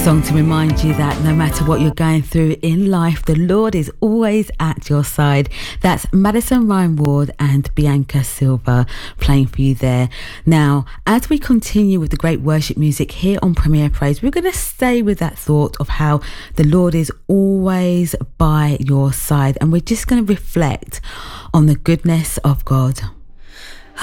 song to remind you that no matter what you're going through in life, the Lord is always at your side. That's Madison Ryan Ward and Bianca Silva playing for you there. Now, as we continue with the great worship music here on Premier Praise, we're going to stay with that thought of how the Lord is always by your side, and we're just going to reflect on the goodness of God.